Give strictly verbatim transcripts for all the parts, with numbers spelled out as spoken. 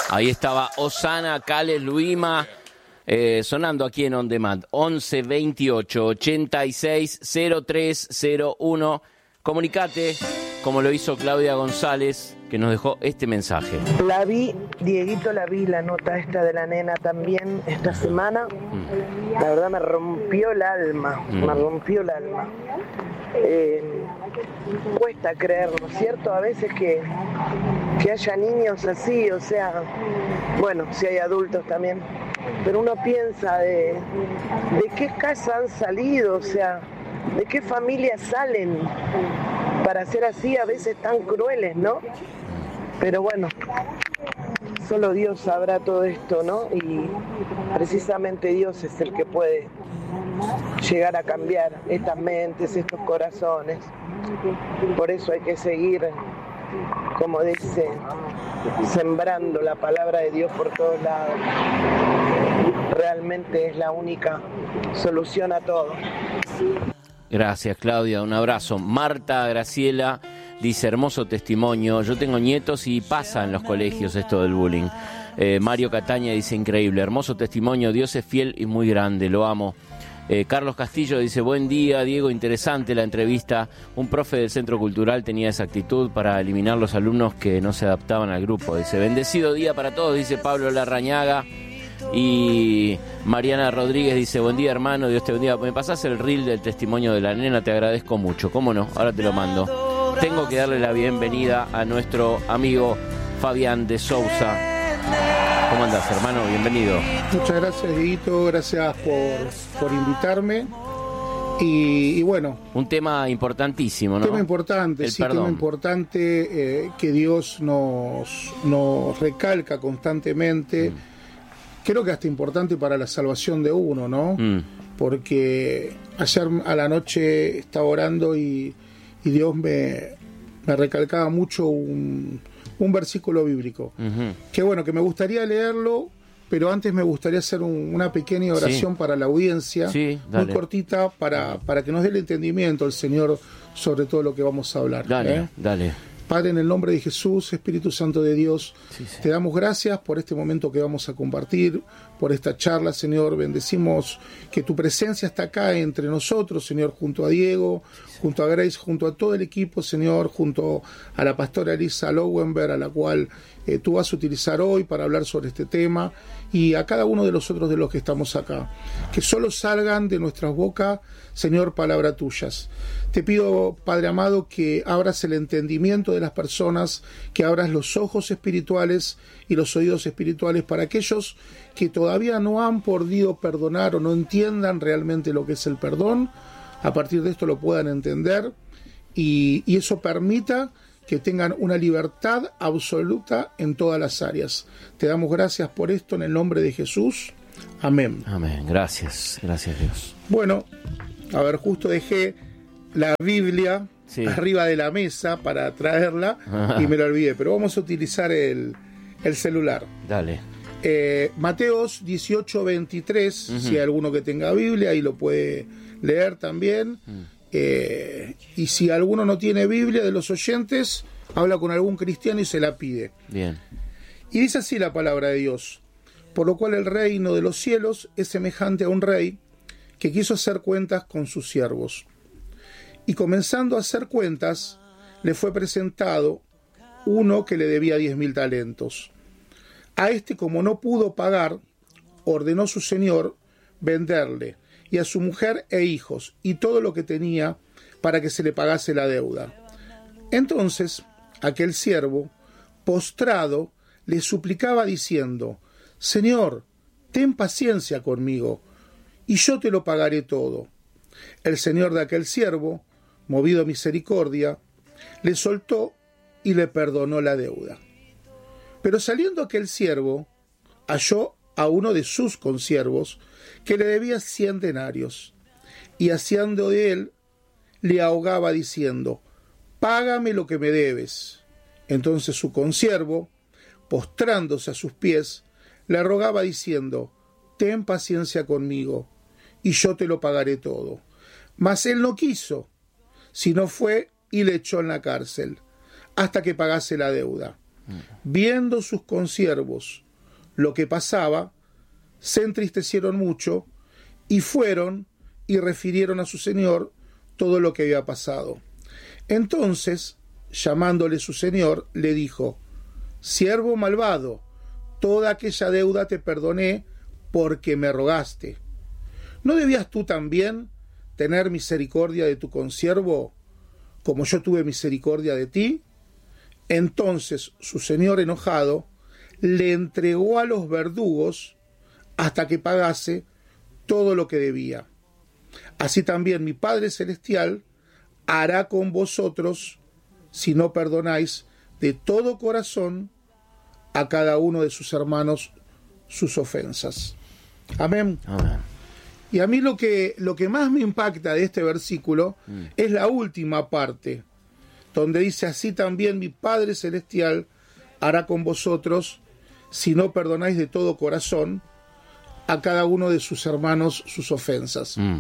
Ahí estaba Osana, Cales, Luima, eh, sonando aquí en On Demand. once veintiocho ochenta y seis cero tres cero uno. Comunicate, como lo hizo Claudia González, que nos dejó este mensaje. La vi, Dieguito, la vi, la nota esta de la nena también esta semana. Mm. La verdad me rompió el alma, mm. me rompió el alma. Eh, cuesta creer, ¿no es cierto? A veces que, que haya niños así, o sea, bueno, si hay adultos también, pero uno piensa de, de qué casa han salido, o sea, de qué familias salen para ser así, a veces tan crueles, ¿no? Pero bueno, solo Dios sabrá todo esto, ¿no? Y precisamente Dios es el que puede llegar a cambiar estas mentes, estos corazones. Por eso hay que seguir, como dice, sembrando la palabra de Dios por todos lados. Realmente es la única solución a todo. Gracias, Claudia, un abrazo. Marta Graciela dice, hermoso testimonio, yo tengo nietos y pasa en los colegios esto del bullying. eh, Mario Cataña dice, increíble, hermoso testimonio, Dios es fiel y muy grande, lo amo. eh, Carlos Castillo dice, buen día, Diego, interesante la entrevista, un profe del Centro Cultural tenía esa actitud para eliminar los alumnos que no se adaptaban al grupo. Dice, bendecido día para todos, dice Pablo Larrañaga. Y Mariana Rodríguez dice, buen día hermano, Dios te bendiga. Me pasás el reel del testimonio de la nena, te agradezco mucho. ¿Cómo no? Ahora te lo mando. Tengo que darle la bienvenida a nuestro amigo Fabián de Sousa. ¿Cómo andás, hermano? Bienvenido. Muchas gracias, Dieguito, gracias por, por invitarme. Y, y bueno, un tema importantísimo, ¿no? Un tema importante, el sí, perdón. tema importante eh, que Dios nos, nos recalca constantemente. Mm. Creo que hasta importante para la salvación de uno, ¿no? Mm. Porque ayer a la noche estaba orando y, y Dios me, me recalcaba mucho un, un versículo bíblico. Uh-huh. Que bueno, que me gustaría leerlo, pero antes me gustaría hacer un, una pequeña oración sí. para la audiencia, sí, muy cortita, para, para que nos dé el entendimiento el Señor sobre todo lo que vamos a hablar. Dale, ¿eh? dale. Padre, en el nombre de Jesús, Espíritu Santo de Dios, sí, sí. te damos gracias por este momento que vamos a compartir, por esta charla, Señor. Bendecimos que tu presencia está acá entre nosotros, Señor, junto a Diego, sí, junto a Grace, junto a todo el equipo, Señor, junto a la pastora Elisa Lowenberg, a la cual eh, tú vas a utilizar hoy para hablar sobre este tema, y a cada uno de los otros de los que estamos acá. Que solo salgan de nuestras bocas, Señor, palabras tuyas. Te pido, Padre amado, que abras el entendimiento de las personas, que abras los ojos espirituales y los oídos espirituales para aquellos que todavía no han podido perdonar o no entiendan realmente lo que es el perdón. A partir de esto lo puedan entender y, y eso permita que tengan una libertad absoluta en todas las áreas. Te damos gracias por esto en el nombre de Jesús. Amén. Amén. Gracias. Gracias, Dios. Bueno, a ver, justo dejé la Biblia sí. arriba de la mesa para traerla ah. y me la olvidé, pero vamos a utilizar el, el celular. Dale. Eh, Mateos dieciocho veintitrés, uh-huh. si hay alguno que tenga Biblia, ahí lo puede leer también. Uh-huh. Eh, y si alguno no tiene Biblia de los oyentes, habla con algún cristiano y se la pide. Bien. Y dice así la palabra de Dios: por lo cual el reino de los cielos es semejante a un rey que quiso hacer cuentas con sus siervos. Y comenzando a hacer cuentas, le fue presentado uno que le debía diez mil talentos. A este, como no pudo pagar, ordenó su señor venderle, y a su mujer e hijos, y todo lo que tenía, para que se le pagase la deuda. Entonces, aquel siervo, postrado, le suplicaba diciendo: Señor, ten paciencia conmigo, y yo te lo pagaré todo. El señor de aquel siervo, movido a misericordia, le soltó y le perdonó la deuda. Pero saliendo aquel siervo, halló a uno de sus consiervos que le debía cien denarios, y haciendo de él, le ahogaba diciendo: págame lo que me debes. Entonces su consiervo, postrándose a sus pies, le rogaba diciendo: ten paciencia conmigo, y yo te lo pagaré todo. Mas él no quiso, sino fue y le echó en la cárcel, hasta que pagase la deuda. viendo sus consiervos lo que pasaba, se entristecieron mucho y fueron y refirieron a su señor todo lo que había pasado. Entonces, llamándole su señor, le dijo: siervo malvado, toda aquella deuda te perdoné porque me rogaste. ¿No debías tú también tener misericordia de tu consiervo, como yo tuve misericordia de ti? Entonces su señor, enojado, le entregó a los verdugos hasta que pagase todo lo que debía. Así también mi Padre Celestial hará con vosotros si no perdonáis de todo corazón a cada uno de sus hermanos sus ofensas. Amén. Amén. Y a mí lo que, lo que más me impacta de este versículo mm. es la última parte, donde dice: así también mi Padre Celestial hará con vosotros si no perdonáis de todo corazón a cada uno de sus hermanos sus ofensas. Mm.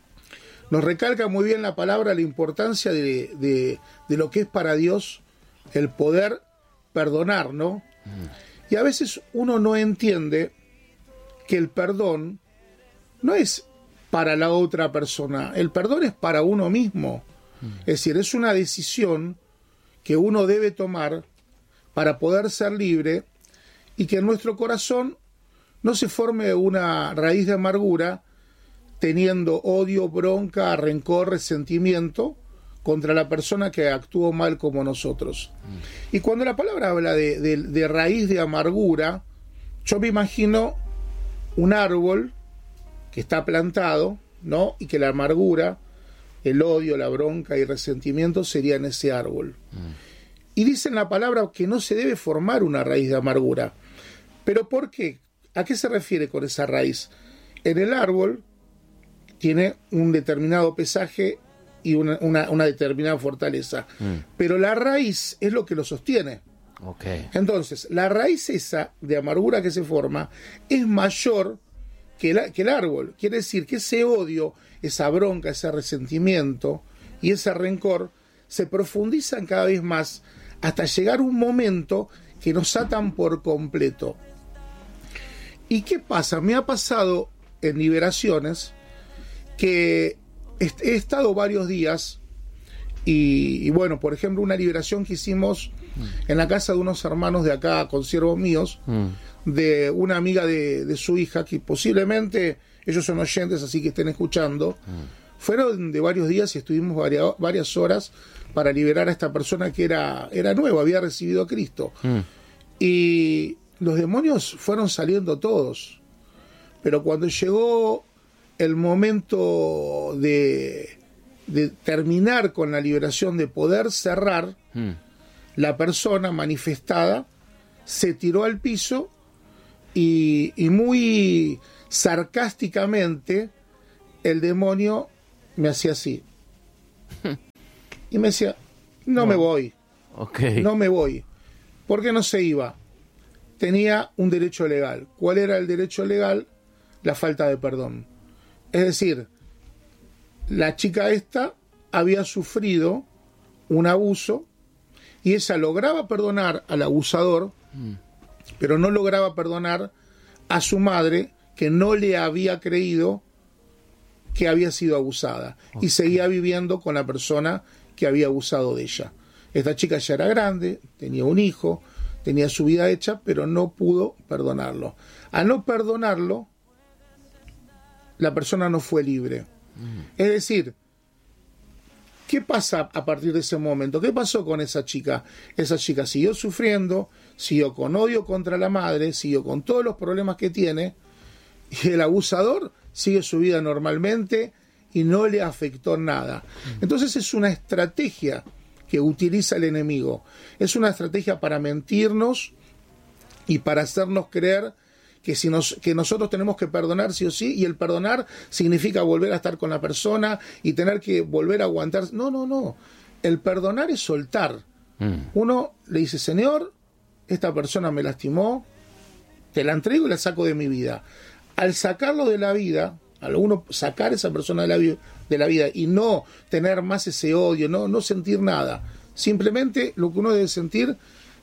Nos recalca muy bien la palabra la importancia de, de, de lo que es para Dios el poder perdonar, ¿no? Mm. Y a veces uno no entiende que el perdón no es para la otra persona, el perdón es para uno mismo. Mm. Es decir, es una decisión que uno debe tomar para poder ser libre y que en nuestro corazón no se forme una raíz de amargura teniendo odio, bronca, rencor, resentimiento contra la persona que actuó mal como nosotros. Mm. Y cuando la palabra habla de, de, de raíz de amargura, yo me imagino un árbol que está plantado, ¿no? Y que la amargura, el odio, la bronca y resentimiento serían ese árbol. Mm. Y dice en la palabra que no se debe formar una raíz de amargura. ¿Pero por qué? ¿A qué se refiere con esa raíz? En el árbol tiene un determinado pesaje y una, una, una determinada fortaleza. Mm. Pero la raíz es lo que lo sostiene. Okay. Entonces, la raíz esa de amargura que se forma es mayor que, la, que el árbol. Quiere decir que ese odio, esa bronca, ese resentimiento y ese rencor se profundizan cada vez más hasta llegar un momento que nos atan por completo. ¿Y qué pasa? Me ha pasado en liberaciones que he estado varios días y, y bueno, por ejemplo, una liberación que hicimos mm. en la casa de unos hermanos de acá, consiervos míos, mm. de una amiga de, de su hija, que posiblemente ellos son oyentes, así que estén escuchando. Mm. Fueron de varios días y estuvimos varias, varias horas para liberar a esta persona que era, era nueva, había recibido a Cristo. Mm. Y los demonios fueron saliendo todos. Pero cuando llegó el momento de, de terminar con la liberación, de poder cerrar, mm. la persona manifestada se tiró al piso y, y muy sarcásticamente el demonio me hacía así. Y me decía: no, no me voy. Okay. No me voy. ¿Por qué no se iba? Tenía un derecho legal. ¿Cuál era el derecho legal? La falta de perdón. Es decir, la chica esta había sufrido un abuso y ella lograba perdonar al abusador, mm. pero no lograba perdonar a su madre, que no le había creído que había sido abusada. Okay. Y seguía viviendo con la persona que había abusado de ella. Esta chica ya era grande, tenía un hijo, tenía su vida hecha, pero no pudo perdonarlo. Al no perdonarlo, la persona no fue libre. Mm. Es decir, ¿qué pasa a partir de ese momento? ¿Qué pasó con esa chica? Esa chica siguió sufriendo, siguió con odio contra la madre, siguió con todos los problemas que tiene, y el abusador sigue su vida normalmente y no le afectó nada. Entonces es una estrategia que utiliza el enemigo. Es una estrategia para mentirnos y para hacernos creer que, si nos, que nosotros tenemos que perdonar sí o sí, y el perdonar significa volver a estar con la persona y tener que volver a aguantar. No, no, no. El perdonar es soltar. Mm. Uno le dice: Señor, esta persona me lastimó, te la entrego y la saco de mi vida. Al sacarlo de la vida, al uno sacar a esa persona de la, vi- de la vida y no tener más ese odio, no, no sentir nada, simplemente lo que uno debe sentir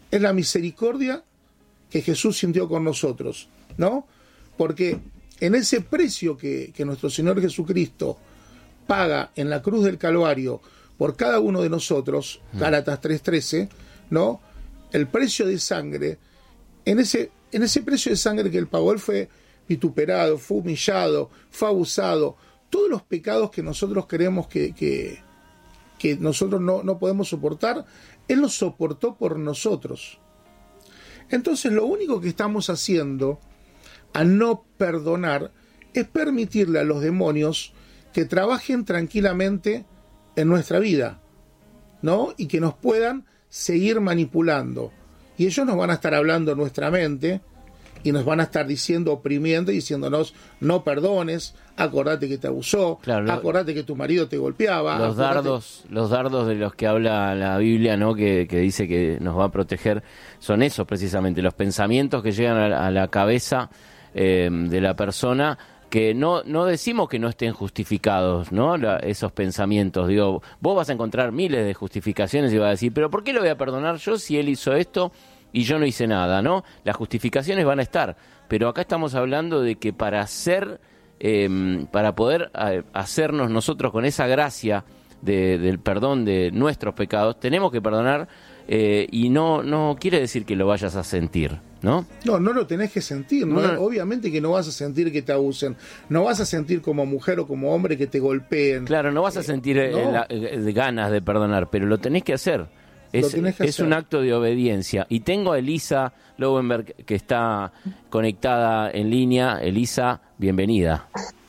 es la misericordia que Jesús sintió con nosotros, ¿no? Porque en ese precio que, que nuestro Señor Jesucristo paga en la cruz del Calvario por cada uno de nosotros, Gálatas tres trece, ¿no? El precio de sangre, en ese, en ese precio de sangre que él pagó, él fue vituperado, fue humillado, fue abusado, todos los pecados que nosotros creemos que, que, que nosotros no, no podemos soportar, él los soportó por nosotros. Entonces lo único que estamos haciendo al no perdonar es permitirle a los demonios que trabajen tranquilamente en nuestra vida, ¿no? Y que nos puedan seguir manipulando. Y ellos nos van a estar hablando en nuestra mente y nos van a estar diciendo, oprimiendo y diciéndonos, no perdones, acordate que te abusó, claro, lo, acordate que tu marido te golpeaba. Los acordate... dardos, los dardos de los que habla la Biblia, ¿no? Que, que dice que nos va a proteger, son esos precisamente, los pensamientos que llegan a la, a la cabeza eh, de la persona, que no no decimos que no estén justificados, ¿no? La, esos pensamientos, digo, vos vas a encontrar miles de justificaciones y vas a decir, pero ¿por qué lo voy a perdonar yo si él hizo esto y yo no hice nada, ¿no? Las justificaciones van a estar, pero acá estamos hablando de que para hacer, eh, para poder eh, hacernos nosotros con esa gracia de, del perdón de nuestros pecados, tenemos que perdonar eh, y no no quiere decir que lo vayas a sentir, ¿no? No, no lo tenés que sentir, ¿no? No, no. Obviamente que no vas a sentir que te abusen, no vas a sentir como mujer o como hombre que te golpeen. Claro, no vas a sentir eh, ¿no? la, eh, ganas de perdonar, pero lo tenés que hacer. Es, que es hacer. Un acto de obediencia. Y tengo a Elisa Lowenberg que está conectada en línea. Elisa, bienvenida.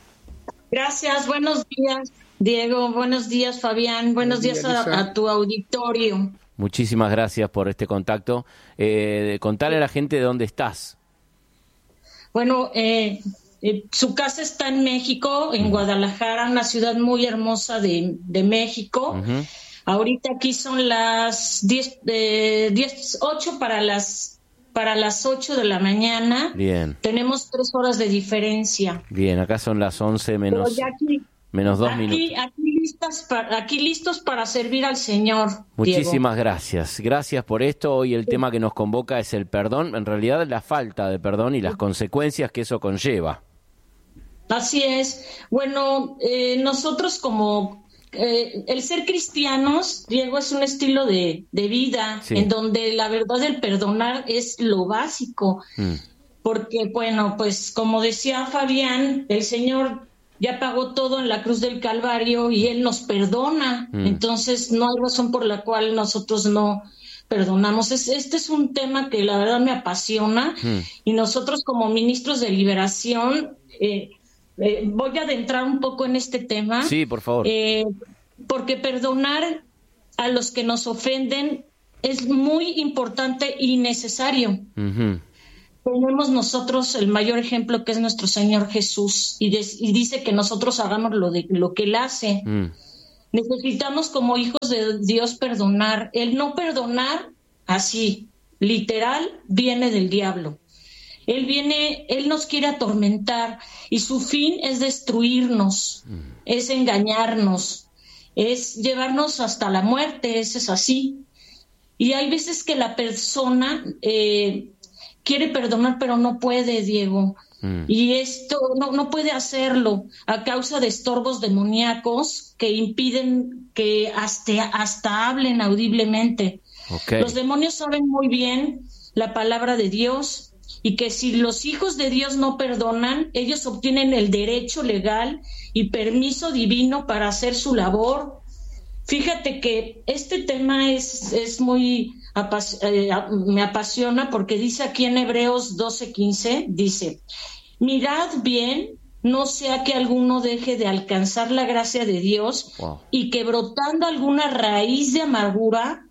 Gracias, buenos días, Diego, buenos días, Fabián, buenos días a, a tu auditorio. Muchísimas gracias por este contacto. Eh, contale a la gente de dónde estás. Bueno, eh, eh, su casa está en México, en uh-huh. Guadalajara, una ciudad muy hermosa de, de México. Uh-huh. Ahorita aquí son las diez, eh, diez, ocho para las para las ocho de la mañana. Bien. Tenemos tres horas de diferencia. Bien, acá son las once menos, aquí, menos dos aquí, minutos. Aquí, listas para, aquí listos para servir al Señor. Muchísimas Diego. gracias. Gracias por esto. Hoy el sí. tema que nos convoca es el perdón, en realidad la falta de perdón y las consecuencias que eso conlleva. Así es. Bueno, eh, nosotros como... Eh, el ser cristianos, Diego, es un estilo de, de vida sí. en donde la verdad del perdonar es lo básico, mm. porque bueno, pues como decía Fabián, el Señor ya pagó todo en la cruz del Calvario y Él nos perdona, mm. entonces no hay razón por la cual nosotros no perdonamos. Es, este es un tema que la verdad me apasiona mm. y nosotros como ministros de liberación eh, Eh, voy a adentrar un poco en este tema. Sí, por favor. Eh, porque perdonar a los que nos ofenden es muy importante y necesario. Uh-huh. Tenemos nosotros el mayor ejemplo que es nuestro Señor Jesús y, de, y dice que nosotros hagamos lo, de, lo que Él hace. Uh-huh. Necesitamos como hijos de Dios perdonar. El no perdonar, así, literal, viene del diablo. Él viene, Él nos quiere atormentar y su fin es destruirnos, mm. es engañarnos, es llevarnos hasta la muerte, ese es así. Y hay veces que la persona eh, quiere perdonar, pero no puede, Diego. Mm. Y esto no, no puede hacerlo a causa de estorbos demoníacos que impiden que hasta, hasta hablen audiblemente. Okay. Los demonios saben muy bien la palabra de Dios y que si los hijos de Dios no perdonan, ellos obtienen el derecho legal y permiso divino para hacer su labor. Fíjate que este tema es, es muy apas- eh, me apasiona porque dice aquí en Hebreos doce quince, dice, mirad bien, no sea que alguno deje de alcanzar la gracia de Dios wow. y que brotando alguna raíz de amargura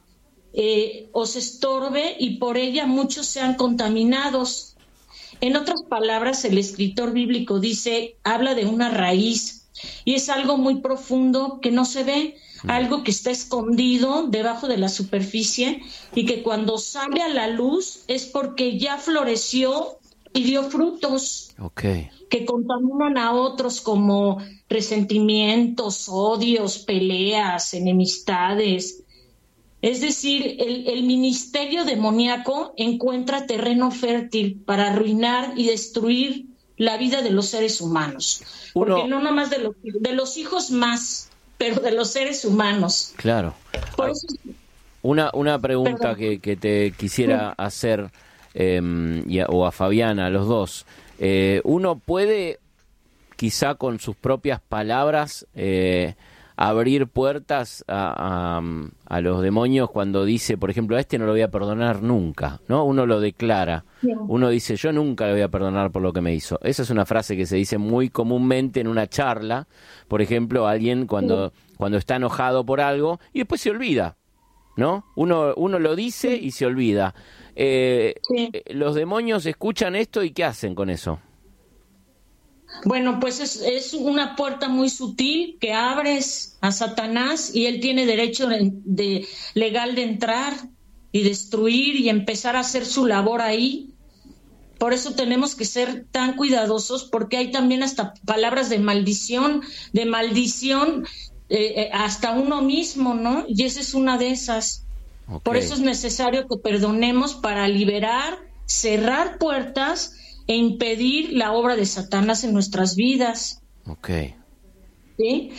Eh, os estorbe y por ella muchos sean contaminados. En otras palabras, el escritor bíblico dice, habla de una raíz y es algo muy profundo que no se ve, mm. algo que está escondido debajo de la superficie y que cuando sale a la luz es porque ya floreció y dio frutos okay. que contaminan a otros como resentimientos, odios, peleas, enemistades. Es decir, el, el ministerio demoníaco encuentra terreno fértil para arruinar y destruir la vida de los seres humanos. Uno, porque no nomás de los, de los hijos más, pero de los seres humanos. Claro. Por eso, una, una pregunta que, que te quisiera hacer, eh, y a, o a Fabiana, a los dos. Eh, uno puede, quizá con sus propias palabras, eh, abrir puertas a, a, a los demonios cuando dice, por ejemplo, a este no lo voy a perdonar nunca, ¿no? Uno lo declara, sí. Uno dice, yo nunca le voy a perdonar por lo que me hizo. Esa es una frase que se dice muy comúnmente en una charla, por ejemplo, alguien cuando, sí. cuando está enojado por algo y después se olvida, ¿no? Uno, uno lo dice y se olvida. Eh, sí. Los demonios escuchan esto y ¿qué hacen con eso? Bueno, pues es, es una puerta muy sutil que abres a Satanás y él tiene derecho de, de, legal de entrar y destruir y empezar a hacer su labor ahí. Por eso tenemos que ser tan cuidadosos, porque hay también hasta palabras de maldición, de maldición eh, hasta uno mismo, ¿no? Y esa es una de esas. Okay. Por eso es necesario que perdonemos para liberar, cerrar puertas e impedir la obra de Satanás en nuestras vidas. Okay. ¿Sí?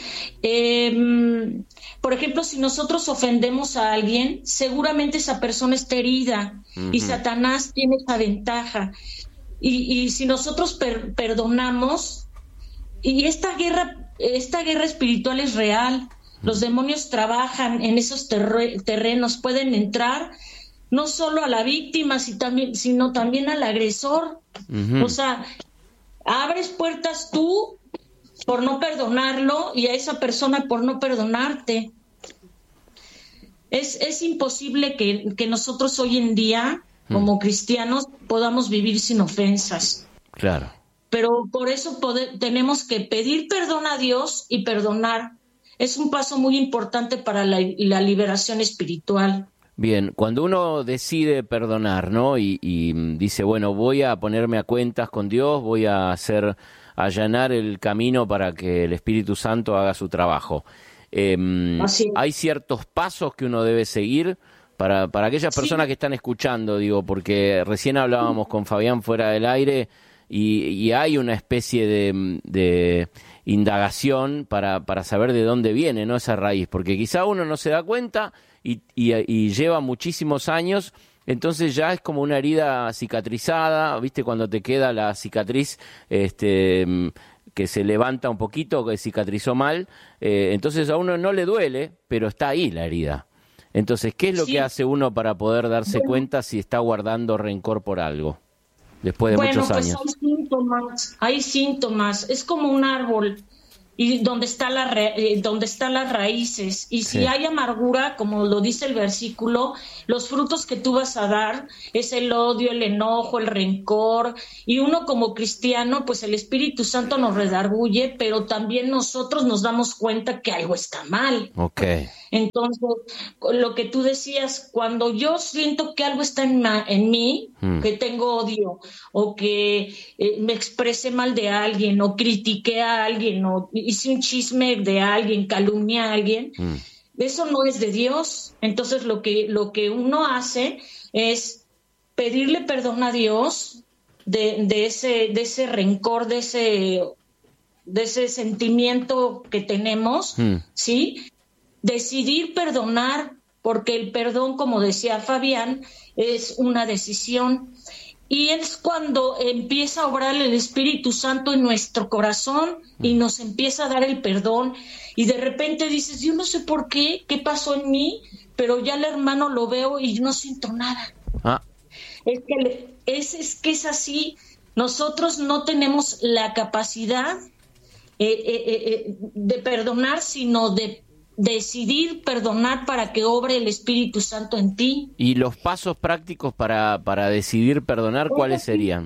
Eh, por ejemplo, si nosotros ofendemos a alguien, seguramente esa persona está herida, uh-huh. y Satanás tiene esa ventaja. Y, y si nosotros per- perdonamos, y esta guerra, esta guerra espiritual es real, uh-huh. Los demonios trabajan en esos terre- terrenos, pueden entrar no solo a la víctima, si también, sino también al agresor. Uh-huh. O sea, abres puertas tú por no perdonarlo y a esa persona por no perdonarte. Es, es imposible que, que nosotros hoy en día, uh-huh. como cristianos, podamos vivir sin ofensas. Claro. Pero por eso pode- tenemos que pedir perdón a Dios y perdonar. Es un paso muy importante para la, la liberación espiritual. Bien, cuando uno decide perdonar, ¿no? Y, y dice, bueno, voy a ponerme a cuentas con Dios, voy a hacer, allanar el camino para que el Espíritu Santo haga su trabajo. Eh, ¿Hay ciertos pasos que uno debe seguir para, para aquellas personas sí. que están escuchando? Digo, porque recién hablábamos con Fabián fuera del aire y, y hay una especie de, de indagación para, para saber de dónde viene, ¿no? Esa raíz, porque quizá uno no se da cuenta. Y, y, y lleva muchísimos años, entonces ya es como una herida cicatrizada, ¿viste? Cuando te queda la cicatriz este, que se levanta un poquito, que cicatrizó mal, eh, entonces a uno no le duele, pero está ahí la herida. Entonces, ¿qué es lo sí. que hace uno para poder darse bueno. cuenta si está guardando rencor por algo, después de bueno, muchos pues años? Hay síntomas, hay síntomas, es como un árbol. Y donde está la eh, donde están las raíces, y si sí. hay amargura, como lo dice el versículo, los frutos que tú vas a dar es el odio, el enojo, el rencor, y uno como cristiano, pues el Espíritu Santo nos redarguye, pero también nosotros nos damos cuenta que algo está mal. Okay. Entonces, lo que tú decías, cuando yo siento que algo está en, ma- en mí, mm. que tengo odio, o que eh, me expresé mal de alguien, o critiqué a alguien, o hice un chisme de alguien, calumnié a alguien, mm. eso no es de Dios. Entonces, lo que, lo que uno hace es pedirle perdón a Dios de, de, ese, de ese rencor, de ese, de ese sentimiento que tenemos, mm. ¿sí? Decidir perdonar, porque el perdón, como decía Fabián, es una decisión. Y es cuando empieza a obrar el Espíritu Santo en nuestro corazón y nos empieza a dar el perdón. Y de repente dices, yo no sé por qué, qué pasó en mí, pero ya el hermano lo veo y no siento nada. Ah. Es que es, es que es así. Nosotros no tenemos la capacidad eh, eh, eh, de perdonar, sino de decidir perdonar para que obre el Espíritu Santo en ti. ¿Y los pasos prácticos para, para decidir perdonar, cuáles serían?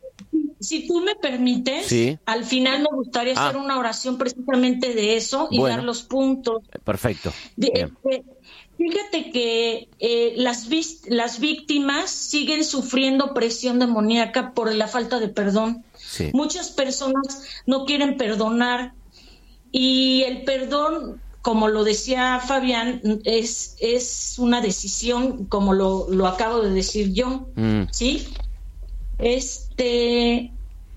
Si tú me permites, ¿sí? Al final me gustaría ah. hacer una oración precisamente de eso y bueno. dar los puntos. Perfecto. De, de, fíjate que eh, las, las víctimas siguen sufriendo presión demoníaca por la falta de perdón. Sí. Muchas personas no quieren perdonar y el perdón como lo decía Fabián, es, es una decisión, como lo, lo acabo de decir yo, mm. ¿sí? Este,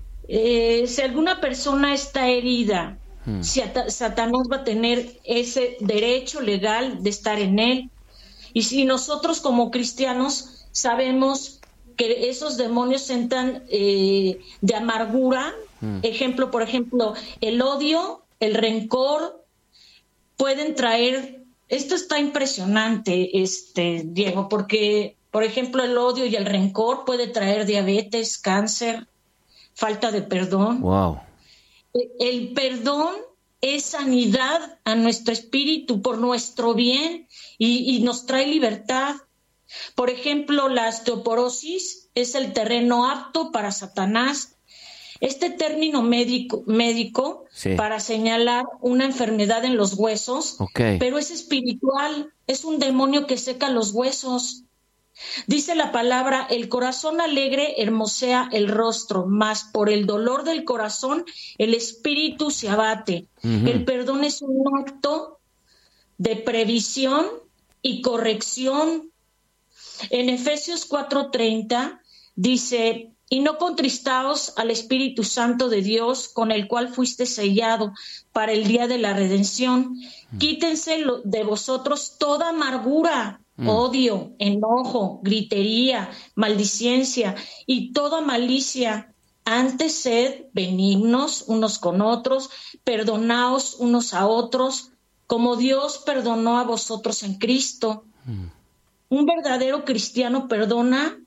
eh, si alguna persona está herida, mm. si a, Satanás va a tener ese derecho legal de estar en él. Y si nosotros como cristianos sabemos que esos demonios entran eh, de amargura, mm. ejemplo, por ejemplo, el odio, el rencor, pueden traer, esto está impresionante, este Diego, porque, por ejemplo, el odio y el rencor puede traer diabetes, cáncer, falta de perdón. Wow. El perdón es sanidad a nuestro espíritu por nuestro bien y, y nos trae libertad. Por ejemplo, la osteoporosis es el terreno apto para Satanás. Este término médico, médico sí. para señalar una enfermedad en los huesos, okay. pero es espiritual, es un demonio que seca los huesos. Dice la palabra, el corazón alegre hermosea el rostro, mas por el dolor del corazón el espíritu se abate. Uh-huh. El perdón es un acto de previsión y corrección. En Efesios cuatro treinta dice, y no contristaos al Espíritu Santo de Dios, con el cual fuiste sellado para el día de la redención. Mm. Quítense de vosotros toda amargura, mm. odio, enojo, gritería, maldicencia y toda malicia. Antes sed benignos unos con otros, perdonaos unos a otros, como Dios perdonó a vosotros en Cristo. Mm. Un verdadero cristiano perdona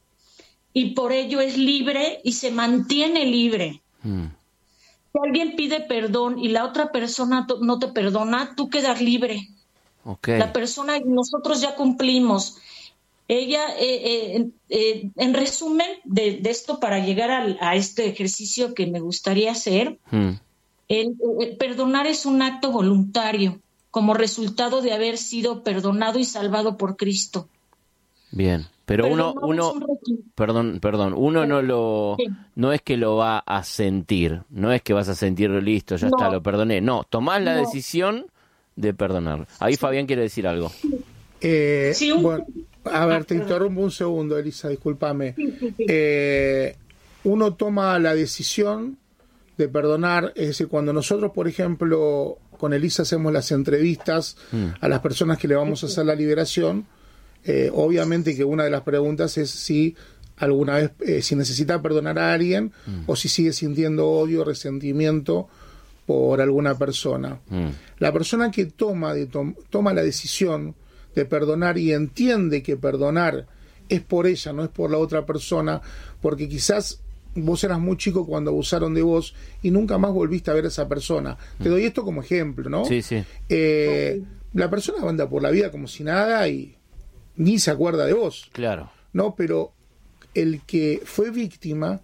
y por ello es libre y se mantiene libre. Mm. Si alguien pide perdón y la otra persona t- no te perdona, tú quedas libre. Okay. La persona, nosotros ya cumplimos. Ella, eh, eh, eh, en resumen de, de esto, para llegar al, a este ejercicio que me gustaría hacer, mm. el, el perdonar es un acto voluntario, como resultado de haber sido perdonado y salvado por Cristo. Bien. Pero uno, uno, perdón, perdón, uno no lo, no es que lo va a sentir, no es que vas a sentir listo, ya no. está, lo perdoné. No, tomás la no. decisión de perdonar. Ahí sí. Fabián quiere decir algo. Eh, sí, un... Bueno, a ver, te interrumpo un segundo, Elisa, discúlpame. Sí, sí, sí. Eh, uno toma la decisión de perdonar, es decir, cuando nosotros, por ejemplo, con Elisa hacemos las entrevistas mm. a las personas que le vamos a hacer la liberación. Eh, obviamente que una de las preguntas es si alguna vez, eh, si necesita perdonar a alguien mm. o si sigue sintiendo odio, resentimiento por alguna persona. Mm. La persona que toma, de to- toma la decisión de perdonar y entiende que perdonar es por ella, no es por la otra persona, porque quizás vos eras muy chico cuando abusaron de vos y nunca más volviste a ver a esa persona. Mm. Te doy esto como ejemplo, ¿no? Sí, sí. Eh, la persona anda por la vida como si nada y ni se acuerda de vos. Claro. No, pero el que fue víctima,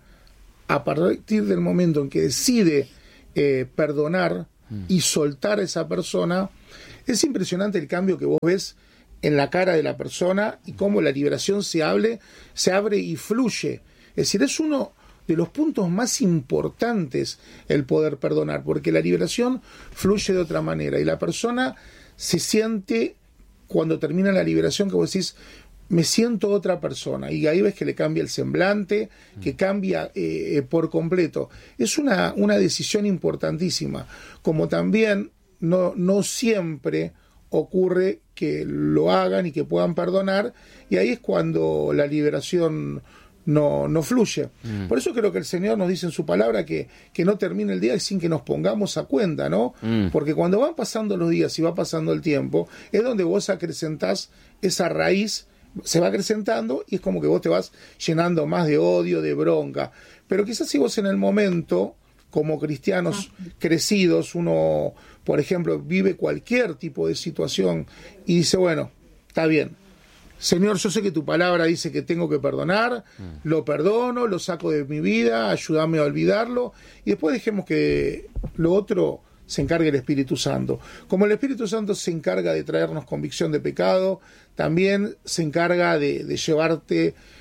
a partir del momento en que decide eh, perdonar mm. y soltar a esa persona, es impresionante el cambio que vos ves en la cara de la persona y cómo la liberación se abre, se abre y fluye. Es decir, es uno de los puntos más importantes el poder perdonar, porque la liberación fluye de otra manera y la persona se siente, cuando termina la liberación, que vos decís, me siento otra persona, y ahí ves que le cambia el semblante, que cambia eh, por completo. Es una, una decisión importantísima, como también no, no siempre ocurre que lo hagan y que puedan perdonar, y ahí es cuando la liberación no, no fluye. Mm. Por eso creo que el Señor nos dice en su palabra que, que no termine el día sin que nos pongamos a cuenta, ¿no? Mm. Porque cuando van pasando los días y va pasando el tiempo, es donde vos acrecentás esa raíz, se va acrecentando y es como que vos te vas llenando más de odio, de bronca. Pero quizás si vos en el momento, como cristianos crecidos, uno, por ejemplo, vive cualquier tipo de situación y dice, bueno, está bien, Señor, yo sé que tu palabra dice que tengo que perdonar, mm. lo perdono, lo saco de mi vida, ayúdame a olvidarlo, y después dejemos que lo otro se encargue el Espíritu Santo. Como el Espíritu Santo se encarga de traernos convicción de pecado, también se encarga de, de llevarte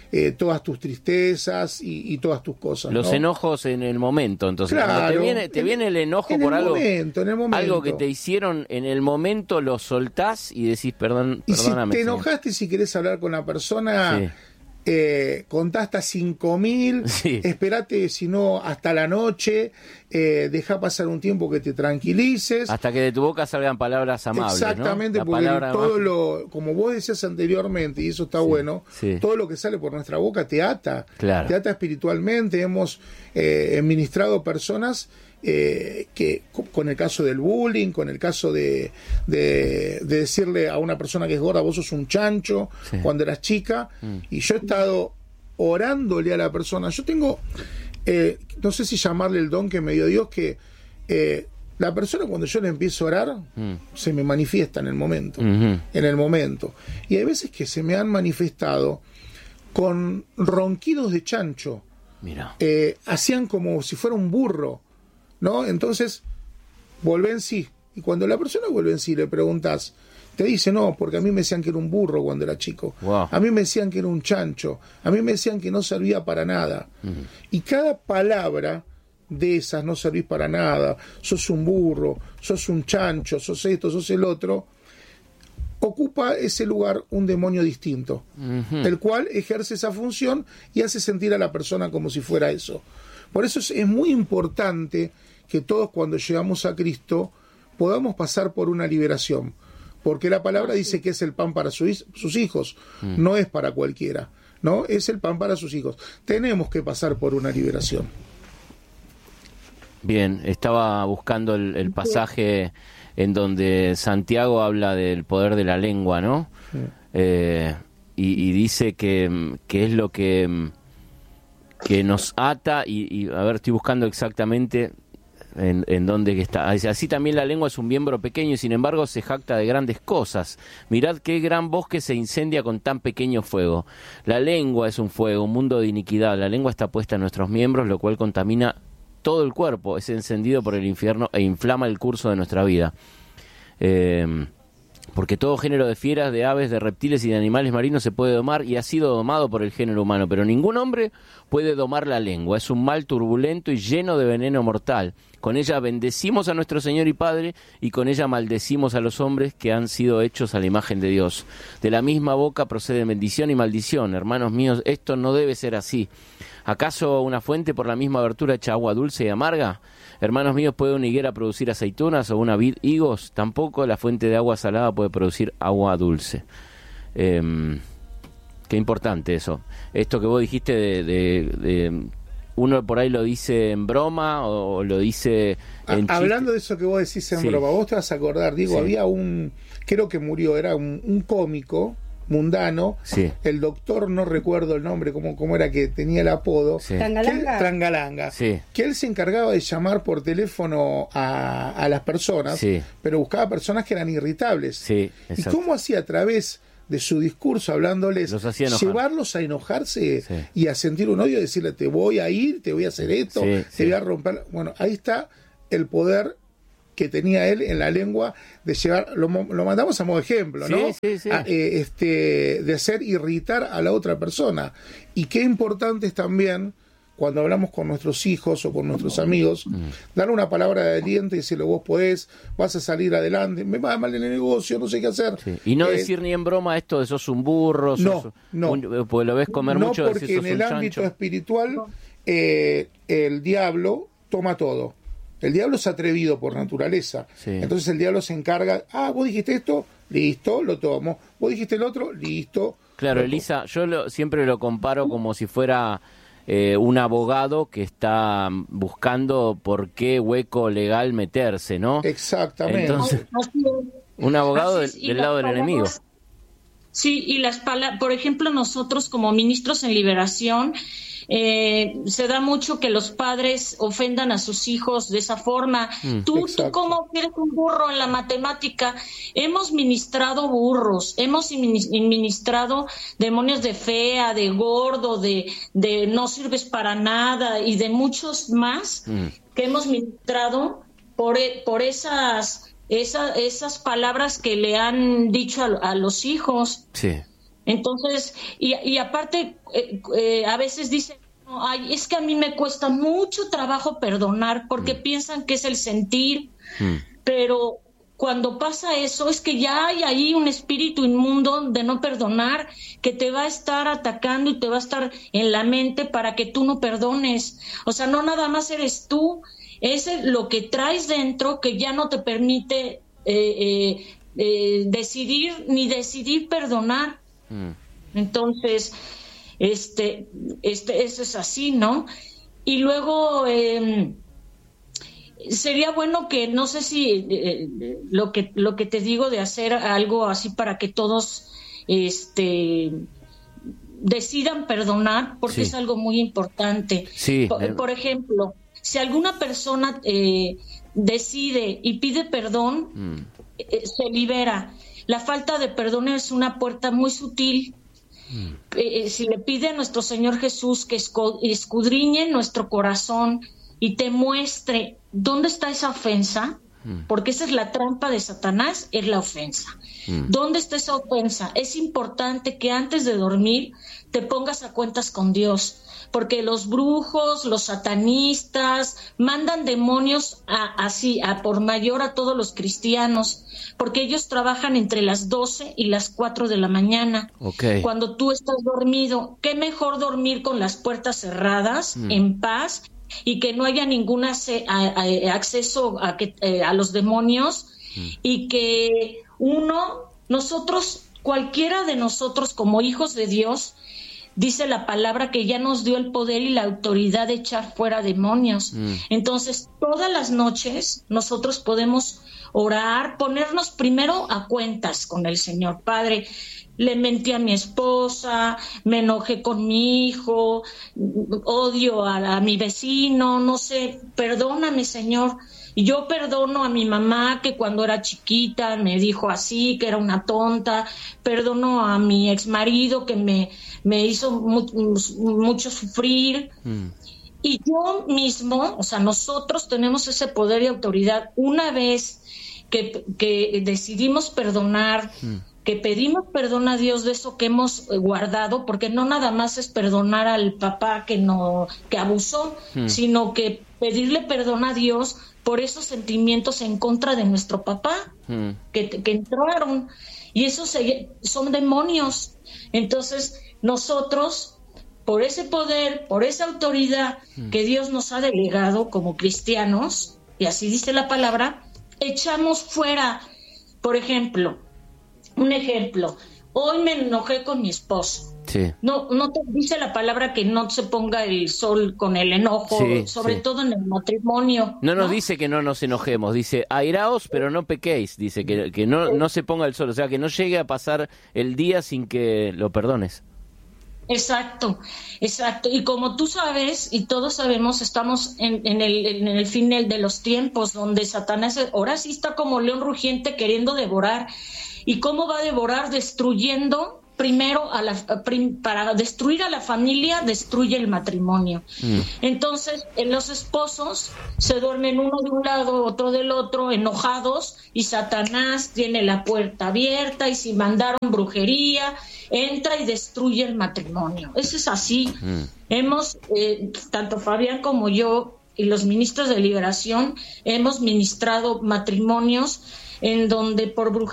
eh, todas tus tristezas y, y todas tus cosas. Los ¿no? enojos en el momento, entonces. Claro, Cuando te viene, te en, viene el enojo en por el algo, momento, en el momento. algo que te hicieron en el momento, lo soltás y decís, perdón, y perdóname. si te señor. enojaste y si querés hablar con la persona... Sí. Eh, contá hasta cinco mil, sí. Esperate si no hasta la noche, eh, deja pasar un tiempo que te tranquilices. Hasta que de tu boca salgan palabras amables. Exactamente, ¿no? porque todo más... lo, como vos decías anteriormente, y eso está sí, bueno, sí. todo lo que sale por nuestra boca te ata, claro. te ata espiritualmente. Hemos eh, ministrado personas Eh, que con el caso del bullying, con el caso de, de, de decirle a una persona que es gorda, vos sos un chancho, sí. cuando eras chica, mm. y yo he estado orándole a la persona. Yo tengo, eh, no sé si llamarle el don que me dio Dios, que eh, la persona cuando yo le empiezo a orar, mm. se me manifiesta en el momento, mm-hmm. en el momento. Y hay veces que se me han manifestado con ronquidos de chancho. Mira. Eh, hacían como si fuera un burro, ¿no? Entonces, vuelve en sí. Y cuando la persona vuelve en sí, le preguntas, te dice, no, porque a mí me decían que era un burro cuando era chico. Wow. A mí me decían que era un chancho. A mí me decían que no servía para nada. Uh-huh. Y cada palabra de esas, no servís para nada, sos un burro, sos un chancho, sos esto, sos el otro, ocupa ese lugar un demonio distinto, uh-huh. el cual ejerce esa función y hace sentir a la persona como si fuera eso. Por eso es, es muy importante que todos cuando llegamos a Cristo podamos pasar por una liberación, porque la palabra dice que es el pan para su, sus hijos, mm. no es para cualquiera, ¿no? Es el pan para sus hijos. Tenemos que pasar por una liberación. Bien, estaba buscando el, el pasaje en donde Santiago habla del poder de la lengua, ¿no? Sí. Eh, y, y dice que, que es lo que... que nos ata, y, y a ver, estoy buscando exactamente en, en dónde está. Así también la lengua es un miembro pequeño y sin embargo se jacta de grandes cosas. Mirad qué gran bosque se incendia con tan pequeño fuego. La lengua es un fuego, un mundo de iniquidad. La lengua está puesta en nuestros miembros, lo cual contamina todo el cuerpo. Es encendido por el infierno e inflama el curso de nuestra vida. Eh... Porque todo género de fieras, de aves, de reptiles y de animales marinos se puede domar y ha sido domado por el género humano, pero ningún hombre puede domar la lengua. Es un mal turbulento y lleno de veneno mortal. Con ella bendecimos a nuestro Señor y Padre y con ella maldecimos a los hombres que han sido hechos a la imagen de Dios. De la misma boca proceden bendición y maldición. Hermanos míos, esto no debe ser así. ¿Acaso una fuente por la misma abertura echa agua dulce y amarga? Hermanos míos, ¿puede una higuera producir aceitunas o una vid higos? Tampoco la fuente de agua salada puede producir agua dulce. Eh, qué importante eso. Esto que vos dijiste de, de, de uno por ahí lo dice en broma o lo dice en chiste. Hablando de eso que vos decís en sí. broma, vos te vas a acordar, digo, sí. había un, creo que murió, era un, un cómico mundano, sí. el doctor, no recuerdo el nombre, cómo, cómo era que tenía el apodo, sí. Trangalanga, que, Trangalanga sí. que él se encargaba de llamar por teléfono a, a las personas, sí. pero buscaba personas que eran irritables. Sí, y cómo hacía a través de su discurso hablándoles, llevarlos a enojarse sí. y a sentir un odio, decirle te voy a ir, te voy a hacer esto, sí, te sí. voy a romper. Bueno, ahí está el poder que tenía él en la lengua de llevar, lo, lo mandamos a modo ejemplo, ¿no? Sí, sí, sí. A, eh, este, de hacer irritar a la otra persona. Y qué importante es también, cuando hablamos con nuestros hijos o con nuestros amigos, mm. darle una palabra de aliento y decirle, vos podés, vas a salir adelante, me va mal en el negocio, no sé qué hacer. Sí. Y no eh, decir ni en broma esto de sos un burro, sos no, no. Un, porque lo ves comer no mucho. No, porque decir, sos en el un ámbito chancho. espiritual eh, el diablo toma todo. El diablo es atrevido por naturaleza. Sí. Entonces el diablo se encarga, ah, vos dijiste esto, listo, lo tomo. Vos dijiste el otro, listo. Claro, Elisa, yo lo, siempre lo comparo como si fuera eh, un abogado que está buscando por qué hueco legal meterse, ¿no? Exactamente. Entonces, un abogado del, del lado del enemigo. Sí, y las palabras, por ejemplo, nosotros como ministros en liberación, Eh, se da mucho que los padres ofendan a sus hijos de esa forma. Mm, tú, tú como eres un burro en la matemática. Hemos ministrado burros, hemos ministrado demonios de fea, de gordo, de, de no sirves para nada y de muchos más mm. que hemos ministrado por, por esas, esas, esas palabras que le han dicho a, a los hijos. Sí. Entonces, y, y aparte, eh, eh, a veces dicen, ay, es que a mí me cuesta mucho trabajo perdonar porque mm. piensan que es el sentir, mm. pero cuando pasa eso es que ya hay ahí un espíritu inmundo de no perdonar que te va a estar atacando y te va a estar en la mente para que tú no perdones. O sea, no nada más eres tú, es lo que traes dentro que ya no te permite eh, eh, eh, decidir ni decidir perdonar. Mm. Entonces, este, este, eso es así, ¿no? Y luego eh, sería bueno que, no sé si eh, lo que lo que te digo de hacer algo así para que todos este decidan perdonar, porque sí. es algo muy importante. Sí. Por, por ejemplo, si alguna persona eh, decide y pide perdón, mm. eh, se libera. La falta de perdón es una puerta muy sutil. Mm. Eh, si le pide a nuestro Señor Jesús que escudriñe nuestro corazón y te muestre dónde está esa ofensa, mm. porque esa es la trampa de Satanás, es la ofensa. Mm. ¿Dónde está esa ofensa? Es importante que antes de dormir te pongas a cuentas con Dios, porque los brujos, los satanistas mandan demonios a, así, a por mayor a todos los cristianos, porque ellos trabajan entre las doce y las cuatro de la mañana. Okay. Cuando tú estás dormido, qué mejor dormir con las puertas cerradas, mm. en paz, y que no haya ningún ace- a, a, acceso a, que, eh, a los demonios, mm. y que uno, nosotros, cualquiera de nosotros como hijos de Dios, dice la palabra que ya nos dio el poder y la autoridad de echar fuera demonios. Mm. Entonces, todas las noches nosotros podemos orar, ponernos primero a cuentas con el Señor. Padre, le mentí a mi esposa, me enojé con mi hijo, odio a, a mi vecino, no sé, perdóname, Señor. Yo perdono a mi mamá que cuando era chiquita me dijo así, que era una tonta. Perdono a mi exmarido que me, me hizo mu- mucho sufrir. Mm. Y yo mismo, o sea, nosotros tenemos ese poder y autoridad. Una vez que, que decidimos perdonar, mm. que pedimos perdón a Dios de eso que hemos guardado, porque no nada más es perdonar al papá que no que abusó, mm. sino que pedirle perdón a Dios por esos sentimientos en contra de nuestro papá mm. que, que entraron, y esos se, son demonios. Entonces nosotros, por ese poder, por esa autoridad mm. que Dios nos ha delegado como cristianos, y así dice la palabra, echamos fuera. Por ejemplo, un ejemplo, hoy me enojé con mi esposo. Sí. No, no te dice la palabra que no se ponga el sol con el enojo, sí, sobre sí. todo en el matrimonio. No nos ¿no? dice que no nos enojemos, dice airaos pero no pequéis, dice que, que no, no se ponga el sol, o sea que no llegue a pasar el día sin que lo perdones. Exacto, exacto. Y como tú sabes y todos sabemos, estamos en, en, el, en el final de los tiempos donde Satanás ahora sí está como león rugiente queriendo devorar. ¿Y cómo va a devorar? Destruyendo primero, a la, para destruir a la familia, destruye el matrimonio. Mm. Entonces, los esposos se duermen uno de un lado, otro del otro, enojados, y Satanás tiene la puerta abierta, y si mandaron brujería, entra y destruye el matrimonio. Eso es así. Mm. Hemos, eh, tanto Fabián como yo, y los ministros de liberación, hemos ministrado matrimonios en donde por brujería